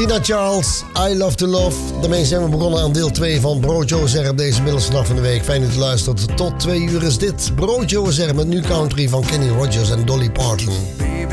Tina Charles, I Love to Love. Daarmee zijn we begonnen aan deel 2 van Broodje Ozerp deze middelste dag van de week. Fijn dat u luistert. Tot 2 uur is dit Broodje Ozerp met nu country van Kenny Rogers en Dolly Parton.